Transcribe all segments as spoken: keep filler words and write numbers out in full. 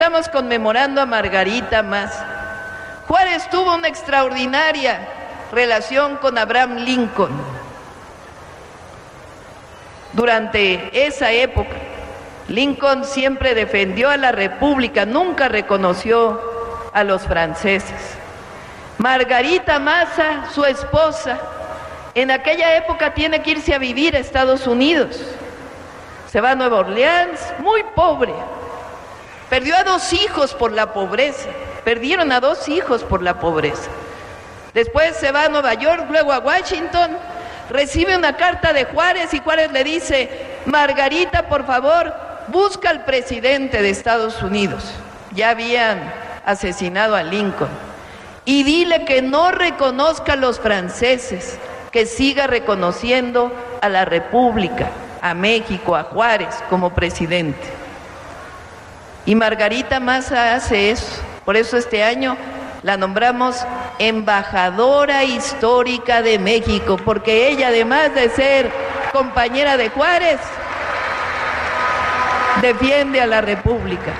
Estamos conmemorando a Margarita Maza. Juárez tuvo una extraordinaria relación con Abraham Lincoln. Durante esa época, Lincoln siempre defendió a la República, nunca reconoció a los franceses. Margarita Maza, su esposa, en aquella época tiene que irse a vivir a Estados Unidos. Se va a Nueva Orleans, muy pobre. Perdió a dos hijos por la pobreza. Perdieron a dos hijos por la pobreza. Después se va a Nueva York, luego a Washington. Recibe una carta de Juárez y Juárez le dice: Margarita, por favor, busca al presidente de Estados Unidos. Ya habían asesinado a Lincoln. Y dile que no reconozca a los franceses, que siga reconociendo a la República, a México, a Juárez como presidente. Y Margarita Maza hace eso. Por eso este año la nombramos embajadora histórica de México, porque ella, además de ser compañera de Juárez, defiende a la República.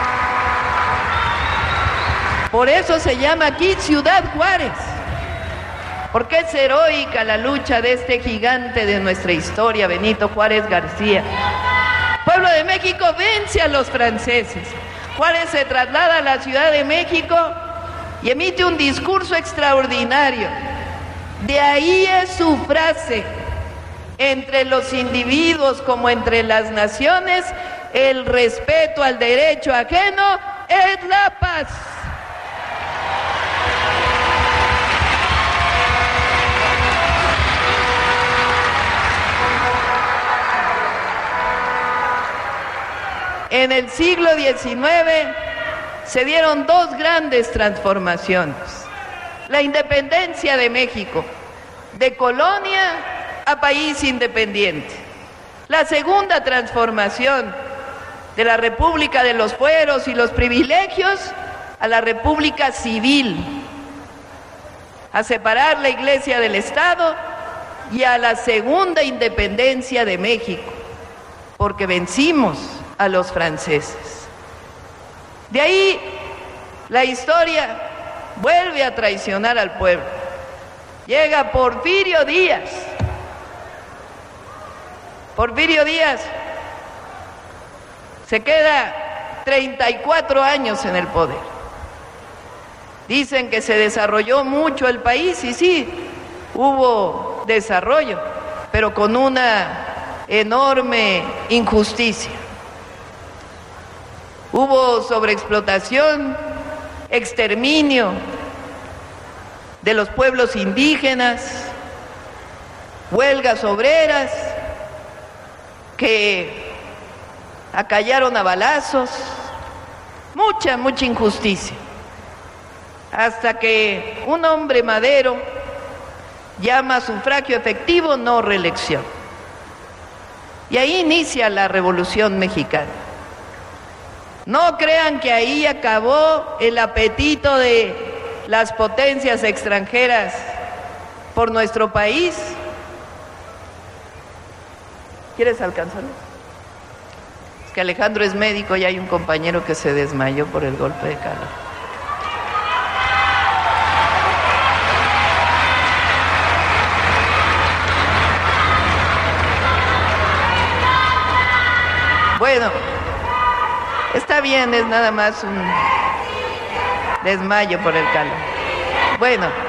Por eso se llama aquí Ciudad Juárez, porque es heroica la lucha de este gigante de nuestra historia, Benito Juárez García. Pueblo de México vence a los franceses. Juárez se traslada a la Ciudad de México y emite un discurso extraordinario. De ahí es su frase: entre los individuos como entre las naciones, el respeto al derecho ajeno es la paz. En el siglo diecinueve se dieron dos grandes transformaciones. La independencia de México, de colonia a país independiente. La segunda transformación, de la República de los fueros y los privilegios a la República civil, a separar la Iglesia del Estado, y a la segunda independencia de México, porque vencimos a los franceses. De ahí la historia vuelve a traicionar al pueblo. Llega Porfirio Díaz. Porfirio Díaz se queda treinta y cuatro años en el poder. Dicen que se desarrolló mucho el país, y sí, hubo desarrollo, pero con una enorme injusticia. Hubo sobreexplotación, exterminio de los pueblos indígenas, huelgas obreras que acallaron a balazos, mucha, mucha injusticia. Hasta que un hombre Madero llama sufragio efectivo, no reelección. Y ahí inicia la Revolución Mexicana. No crean que ahí acabó el apetito de las potencias extranjeras por nuestro país. ¿Quieres alcanzarlo? Es que Alejandro es médico y hay un compañero que se desmayó por el golpe de calor. Bueno, está bien, es nada más un desmayo por el calor. Bueno.